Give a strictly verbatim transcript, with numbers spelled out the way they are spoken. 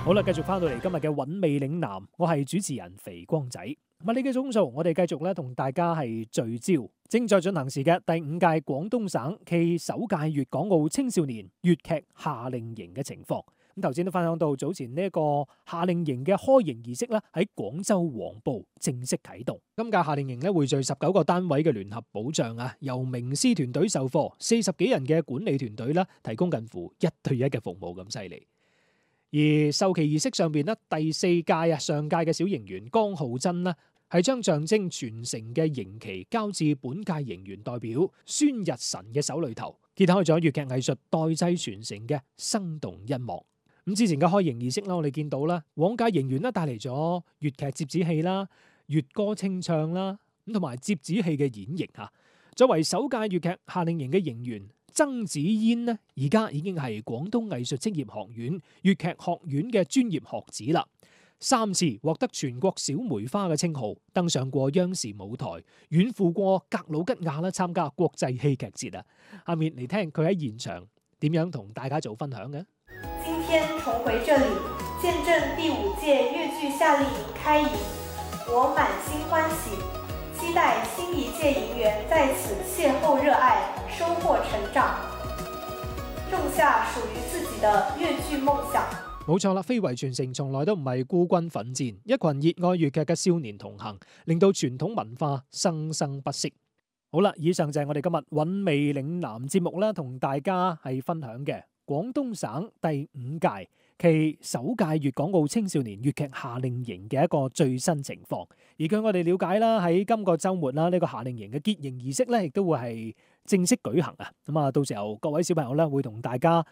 好啦，繼續翻到嚟今日嘅韻味嶺南，我係主持人肥光仔。物理嘅鐘數，我哋繼續咧同大家係聚焦正在進行時嘅第五屆廣東省暨首屆粵港澳青少年粵劇夏令營嘅情況。咁頭先都分享到早前呢一個夏令營嘅開營儀式咧，喺廣州黃埔正式啟動。今屆夏令營咧匯聚十九個單位嘅聯合保障啊，由名師團隊授課，四十幾人嘅管理團隊啦，提供近乎一對一嘅服務咁犀利。而授旗儀式上邊咧，第四屆啊上屆嘅小營員江浩真啦，係將象徵傳承嘅營旗交至本屆營員代表孫日晨嘅手裏頭，揭開咗粵劇藝術代際傳承嘅生動一幕。咁之前嘅開營儀式啦，我哋見到啦，往屆營員咧帶嚟咗粵劇折子戲啦、粵歌清唱啦，咁同埋折子戲嘅演繹嚇。作為首屆粵劇夏令營嘅營員，曾子嫣呢，而家已經係廣東藝術職業學院粵劇學院嘅專業學子啦。三次獲得全國小梅花嘅稱號，登上過央視舞台，遠赴過格魯吉亞啦，參加國際戲劇節啊！下面嚟聽佢喺現場點樣同大家做分享嘅。 今天重回這裡，見證第五屆粵劇夏令營開營，我滿心歡喜，期待新一屆營員在此邂逅熱愛，收穫成長，種下屬於自己的粵劇夢想。 冇錯啦，非遺傳承從來都唔係孤軍奮戰，一群熱愛粵劇嘅少年同行，令到傳統文化生生不息。好啦，以上就係我哋今日韻味嶺南節目啦，同大家係分享嘅廣東省第五屆暨首屆粵港澳青少年粵劇夏令營嘅一個最新情況。而據我哋了解啦，喺今個週末啦，呢個夏令營嘅結營儀式咧，亦都會係正式舉行啊！咁啊，到時候各位小朋友咧會同大家